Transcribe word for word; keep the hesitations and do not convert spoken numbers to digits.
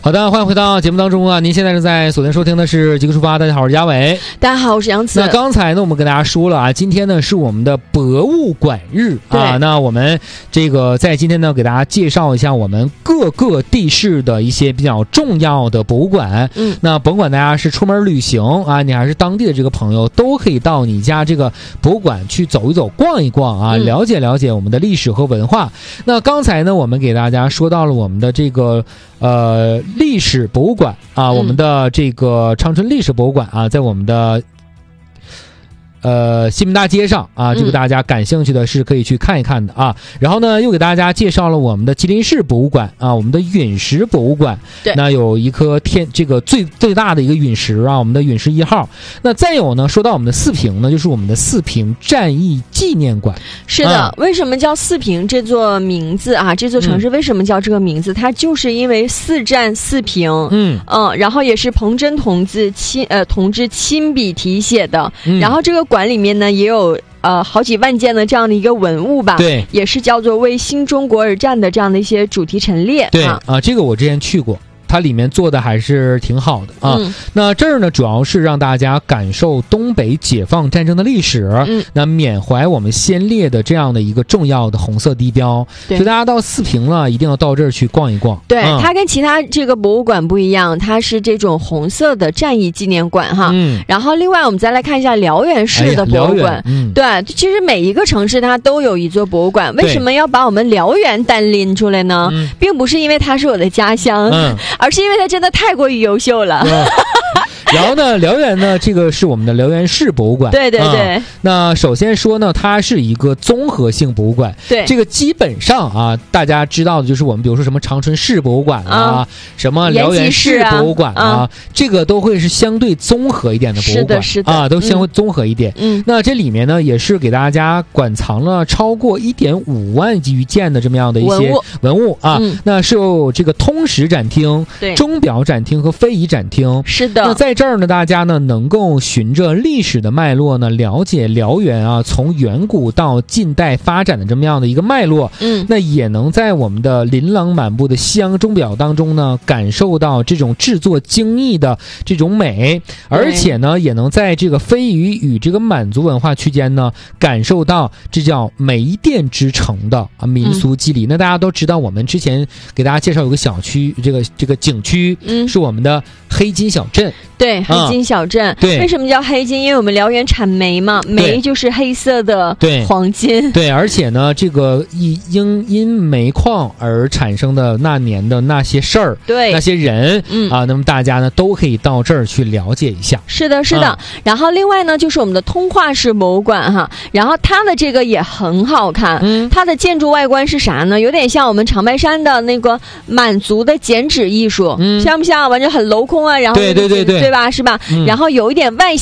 好的，欢迎回到节目当中啊！您现在正在锁定收听的是《极客出发》，大家好，我是嘉伟， 大家好，我是杨慈。 那刚才呢，我们跟大家说了啊，今天呢是我们的博物馆日啊。那我们这个在今天呢，给大家介绍一下我们各个地市的一些比较重要的博物馆。 嗯， 那甭管大家是出门旅行啊，你还是当地的这个朋友，都可以到你家这个博物馆去走一走、逛一逛啊， 嗯、 了解了解我们的历史和文化。那刚才呢，我们给大家说到了我们的这个呃历史博物馆啊，我们的这个长春历史博物馆啊，在我们的呃西门大街上啊，这个大家感兴趣的是可以去看一看的啊。嗯、然后呢，又给大家介绍了我们的吉林市博物馆啊，我们的陨石博物馆。 对， 那有一颗天这个最最大的一个陨石啊，我们的陨石一号。那再有呢，说到我们的四平呢，就是我们的四平战役纪念馆。 是的，啊、为什么叫四平这座名字啊？这座城市为什么叫这个名字？嗯、它就是因为四战四平。嗯嗯，然后也是彭真同志亲呃同志亲笔题写的。嗯、然后这个馆里面呢也有呃好几万件的这样的一个文物吧， 对， 也是叫做为新中国而战的这样的一些主题陈列。 对啊，啊这个我之前去过。它里面做的还是挺好的啊。嗯、那这儿呢，主要是让大家感受东北解放战争的历史，嗯、那缅怀我们先烈的这样的一个重要的红色地标。所以大家到四平了，一定要到这儿去逛一逛。 对，嗯、它跟其他这个博物馆不一样，它是这种红色的战役纪念馆哈。嗯、然后另外我们再来看一下辽源市的博物馆。哎嗯、对，其实每一个城市它都有一座博物馆，为什么要把我们辽源单拎出来呢？嗯、并不是因为它是我的家乡。嗯而是因为它真的太过于优秀了。嗯然后呢，辽源呢，这个是我们的辽源市博物馆。 对对对、嗯。 那首先说呢，它是一个综合性博物馆。 对。 这个基本上啊，大家知道的就是我们比如说什么长春市博物馆啊，嗯、什么辽源市博物馆啊，啊嗯、这个都会是相对综合一点的博物馆。 是的，是的。 啊，都相对综合一点。 嗯。 那这里面呢，也是给大家馆藏了超过一点五万余件的这么样的一些文物, 文物啊。嗯、那是有这个通史展厅、 对钟表展厅和非遗展厅。 是的。 那在这儿呢，大家呢。能够循着历史的脉络呢，了解辽源啊，从远古到近代发展的这么样的一个脉络。嗯，那也能在我们的琳琅满目的西洋钟表当中呢，感受到这种制作精益的这种美，而且呢，也能在这个非遗与这个满族文化区间呢，感受到这叫煤店之城的啊民俗肌理。嗯、那大家都知道，我们之前给大家介绍有个小区，这个这个景区，嗯，是我们的黑金小镇。 对，黑金小镇。嗯、 对， 为什么叫黑金？因为我们辽源产煤嘛，煤就是黑色的黄金。 对，对而且呢，这个因因因煤矿而产生的那年的那些事儿， 对， 那些人，嗯啊，那么大家呢都可以到这儿去了解一下。 是的，是的。嗯、然后另外呢，就是我们的通化市博物馆哈，然后它的这个也很好看。嗯，它的建筑外观是啥呢？有点像我们长白山的那个满族的剪纸艺术，嗯，像不像？完全很镂空啊，然后对对对对。 对吧？是吧？嗯、然后有一点外形。